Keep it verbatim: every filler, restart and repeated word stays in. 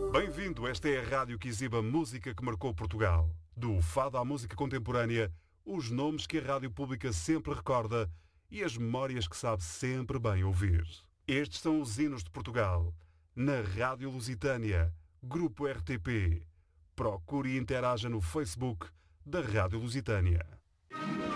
Bem-vindo, esta é a rádio que exibe a música que marcou Portugal. Do fado à música contemporânea, os nomes que a rádio pública sempre recorda e as memórias que sabe sempre bem ouvir. Estes são os hinos de Portugal. Na Rádio Lusitânia, Grupo R T P. Procure e interaja no Facebook da Rádio Lusitânia.